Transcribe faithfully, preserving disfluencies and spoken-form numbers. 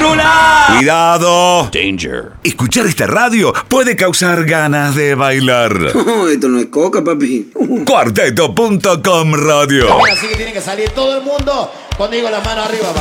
¡Castrula! ¡Cuidado! Danger. Escuchar esta radio puede causar ganas de bailar. No, esto no es coca, papi. Cuarteto punto com Radio. Así que tiene que salir todo el mundo cuando digo las manos arriba, va.